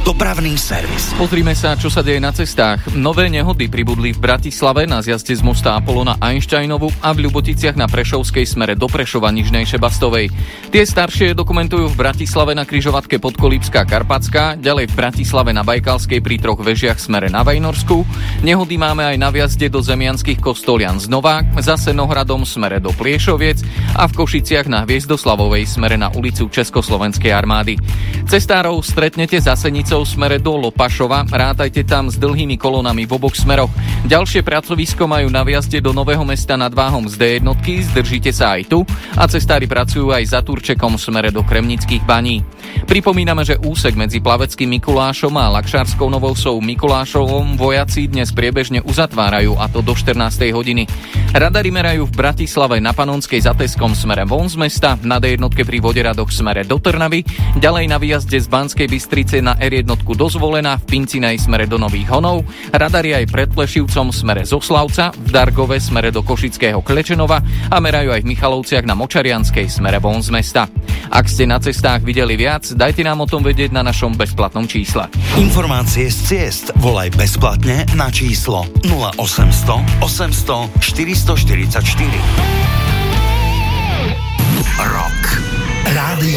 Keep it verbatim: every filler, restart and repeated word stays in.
Dopravný servis. Pozrime sa, čo sa deje na cestách. Nové nehody pribudli v Bratislave na zjazde z mosta Apollo na Einsteinovu a v Ľuboticiach na Prešovskej smere do Prešova Nižnej Šebastovej. Tie staršie dokumentujú v Bratislave na križovatke Podkolípska Karpatská, ďalej v Bratislave na Bajkalskej pri troch vežiach smere na Vajnorsku. Nehody máme aj na vjazde do Zemianskych Kostolian z Novák, za Senohradom smere do Pliešoviec a v Košiciach na Hviezdoslavovej smere na ulicu Československej armády. Cestárov stretnete za Senicou smere do Lopašova, rátajte tam s dlhými kolónami v oboch smeroch. Ďalšie pracovisko majú na vjazde do Nového Mesta nad Váhom z dé jednotky, zdržite sa aj tu a cestári pracujú aj za Turčekom smere do Kremnických baní. Pripomíname, že úsek medzi Plaveckým Mikulášom a Lakšárskou Novosou Mikulášovom vojaci dnes priebežne uzatvárajú, a to do štrnástej hodiny. Radary merajú v Bratislave na Panonskej za Teskom smere von z mesta, na dé jednotke pri Voderadoch smere do Trnavy, ďalej na výjazde z Banskej Bystrice na er jednotku do Zvolena, v Pincinej smere do Nových Honov, radary aj pred Plešivcom smere z Oslavca, v Dargove smere do Košického Klečenova a merajú aj v Michalovciach na Močarianskej smere von z mesta. Ak ste na cestách videli viac, dajte nám o tom vedieť na našom bezplatnom čísle. Informácie z ciest volaj bezplatne na číslo nula osemsto osemsto štyristoštyridsaťštyri. Rock. Rádio